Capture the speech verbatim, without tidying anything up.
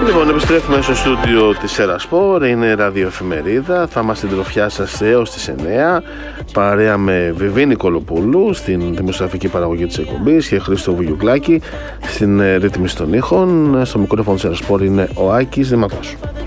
Λοιπόν, επιστρέφουμε στο στούντιο της Ερασπορ, είναι ραδιοεφημερίδα. Θα είμαστε στην τροφιά σας έως τις εννιά, παρέα με Βιβί Νικολοπούλου στην δημοσιογραφική παραγωγή της εκπομπής και Χρήστο Βουγιουκλάκη στην ρύθμιση των ήχων. Στο μικρόφωνο της Ερασπορ είναι ο Άκης Δημακός.